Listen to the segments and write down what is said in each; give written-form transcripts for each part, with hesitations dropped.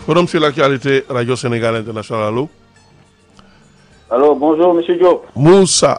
Forum sur l'actualité, Radio Sénégal International, allô? Allô, bonjour, monsieur Diop. Moussa.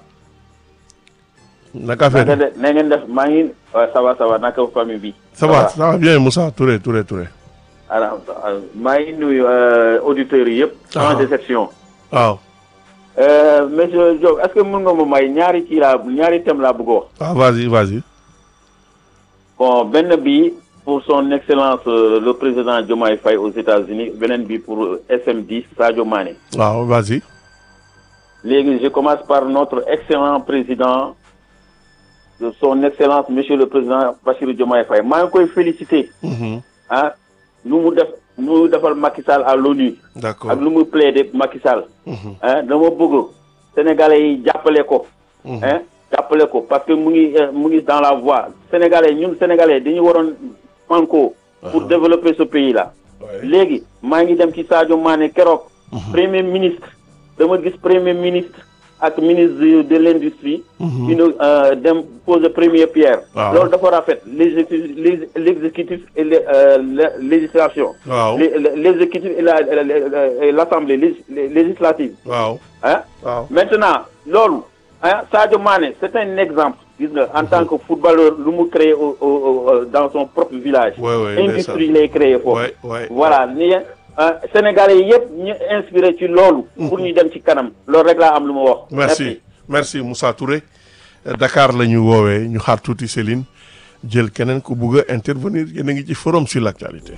Naka fait? Na ngeen def maa ngi ça va naka famille bi. Ça va bien Moussa Touré. alors maa ngi nuyu auditeurs yi yëpp. sans exception. waaw. monsieur Diop est-ce que mën nga ma may ñaari thème laa bëgg a wax. Ah, vas-y. Bon, benn bi pour son excellence le président Diomaye Faye aux États-Unis beneen bi pour SM10 Sadio Mané. waaw vas-y. Léegi je commence par notre excellent président de son excellence monsieur le président Bassirou Diomaye Faye maa ngi koy féliciter. ah lu mu defal Macky Sall à l'ONU. D'accord. ak lu mu plaider Macky Sall. dama bëgg sénégalais yi jàppale ko. jàppale ko parce que mu ngi dans la voie ñun sénégalais dañu waroon manko pour développer ce pays là. léegi maa ngi dem ci Sadio Mané keroog. premier ministre dama gis premier ministre ak ministre de l'industrie. ñu dem poser première pierre. loolu dafa rafet l'exécutif et législation. waaw l'exécutif et l'assemblée législative. waaw. maintenant loolu. Sadio Mané c'est un exemple gis nga en tant que footballeur lu mu créé dans son propre village. industrie lay créé foofu. voilà ni Sénégalais yi yëpp ñu inspiré ci loolu. pour ñu dem ci kanam loolu rek laa am lu ma wax. merci Moussa Touré. Dakar la ñu woowee ñu xaar tuuti Céline jël keneen ku bugg a intervenir yéen a ngi ci forum sur l'actualité.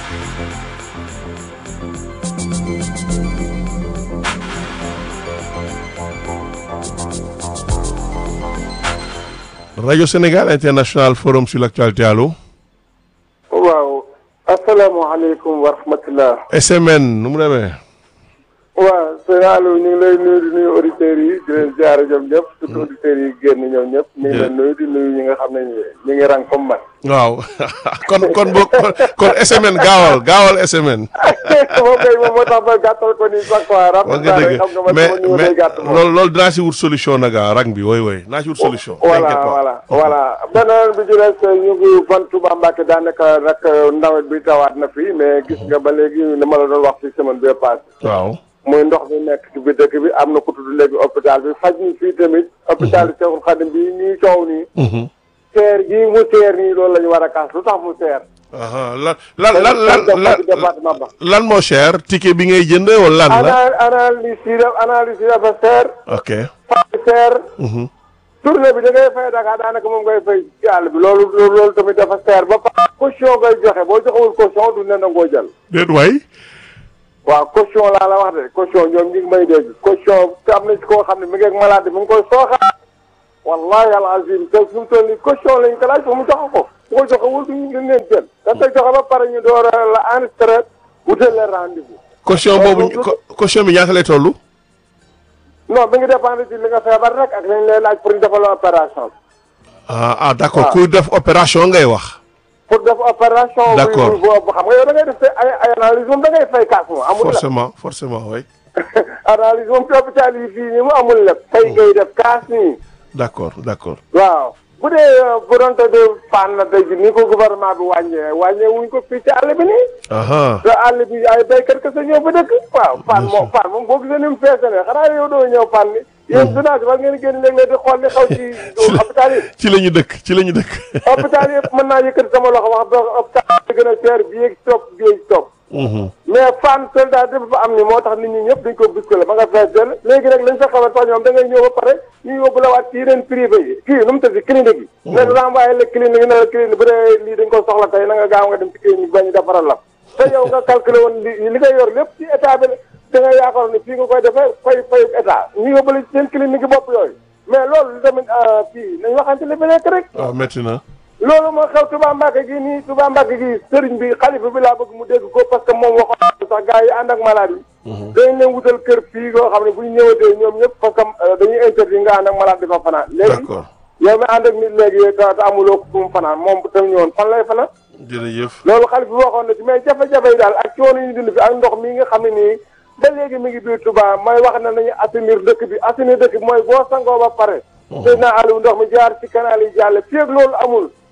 Radio Sénégal International Forum sur l'actualité allo. waaw asalaamaaleykum wa rahmatulah. SMN nu mu demee. waaw sëñ Aliou ñu ngi lay nuyu di nuyu auditeurs yi di leen ziare ñoom ñëpp surtout auditeurs yi génn ñoom ñëpp. ñu ngi leen nuyu di nuyu ñi nga xam ne ñu ngi rang comme man. waaw kon SMN gaawal SMN. moom kay moom moo tax ba gàttal ko nii sax quoi. wax nga dëgg mais loolu dinaa si wut solution nag rang bi woy naa si wut solution. voilà beneen bi ci des ñu ngi fan Touba Mbacké daanaka nag nawet bi tawaat na fi mais gis nga ba léegi li ma la doon wax ci semaine bi passé. waaw. muy ndox mi nekk ci biir dëkk bi am na ku tudd léegi hôpital bi faj ni fii tamit. hôpital bi Cheikhoul Khadim bi ñuy coow nii. seer gii mu seer nii loolu la ñu war a kaas lu tax mu seer. lan moo cher ticket bi ngay jënd wala lan la. analyse yi dafa seer. ok. faj seer. tournée bi da ngay fay Dakar daanaka moom ngay fay ci àll bi loolu tamit dafa seer ba pare caution ngay joxe boo joxewul caution du ne nangoo jël. déet waay. waaw caution laa la wax de caution ñoom ñu ngi may dégg caution te am na ci koo xam ne mi ngi ak malade bi mu ngi koy sooxaat wallahi al azim te fi mu toll nii caution lañ ko laaj fa mu joxe ko bu ko joxewul duñ leen jël da koy joxe ba pare ñu door a la enregistré wutal la rendez-vous. caution bi ñaata lay toll. non bi ngi dépendre ci li nga feebar rek ak lañ lay laaj pour ñu defal opération. d'accord kuy def opération ngay wax. pour def opération. d'accord boobu xam nga yow da ngay def ay analyse moom da ngay fay kaas moom amul la forcément oui. analyse moom ci hôpital yi fii nii mu amul lépp. fay ngay def kaas nii. d'accord. waaw bu dee bu doon te de panne na tey jii ni ko gouvernement bi wàññee wuñ ko fii ci àll bi nii. te àll bi ay béykat kese ñëw ba dëkk. waaw panne moom boo gisee ni mu feesane xanaa yow doo ñëw panne ni. yéen journaliste war ngeen génn léeg-léeg di xool li xaw ci hôpital yi. ci la ñu dëkk. hôpital yëpp mën naa yëkkati sama loxo wax ba hôpital yi gën a seer bi yéeg topp. mais fan soldat dafa fa am ni moo tax nit ñi ñëpp dañ ko bousculé ba nga fees del léegi nag lañ fa xamal sax ñoom da ngay ñëw ba pare ñu yóbbu la waat ci yeneen privé yi kii nu mu tëdd clinique yi. ne renvoyé la clinique ne la clinique bu dee lii dañ ko soxla tey na nga gaaw nga dem ci clinique ba ñu defaral la te yow nga calculé woon li nga yor lépp ci état bi da nga yaakaar ne fii nga koy defee fay état ñu yóbbu la ci seen clinique yi bopp yooyu mais loolu tamit kii nañ waxante li fi nekk rek. waaw métti na. loolu moo xew Touba Mbacké gi nii Touba Mbacké gi sëriñ bi xalifa bi laa bëgg mu dégg ko parce que moom waxoon sax gars yi ànd ak malade yi. dañ leen wutal kër fii yoo xam ne bu ñu ñëwatee ñoom ñëpp parce que dañuy interdit nga ànd ak malade di fa fanaan. d'accord léegi yow mi ànd ak nit léegi te amuloo ko fu mu fanaan moom tam ñëwoon fan lay fanaan. jërëjëf. loolu xalifa bi waxoon na ci mais jafe-jafe yi daal ak coono yi ñu dund fi ak ndox mi nga xam ne nii ba léegi mi ngi biir Touba mooy wax na nañu assainir dëkk bi assainir dëkk bi mooy boo sangoo ba pare. te naa Aliou ndox mi jaar ci canal yi jàll fii ak loolu amul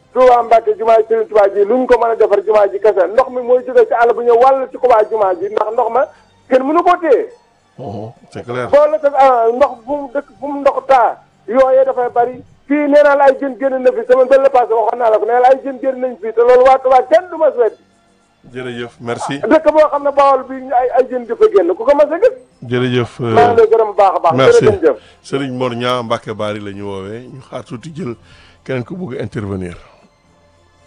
Touba Mbacke jumaa Serigne Touba ji luñ ko mën a defar jumaa ji kese ndox mi mooy jóge ci àll bu ñëw wàll ci Touba jumaa ji ndax ndox ma kenn mënu koo téye. c'est clair. boo la def ndox bu mu dëkk bu mu ndox taa yooyee dafay bari fii nee naa la ay jën génn na fi semaine bële la passé waxoon naa la ko nee la ay jën génn nañ fii te loolu waa Touba kenn du ma seet. jërëjëf merci. dëkk boo xam ne Bawol bi ay jën di fa génn ku ko mas a gis. jërëjëf. maa ngi lay gërëm baax a baax. merci jërëjëf Serigne Mor Niang Mbacke Bari la ñu woowee ñu xaar tuuti jël keneen ku bëgg intervenir.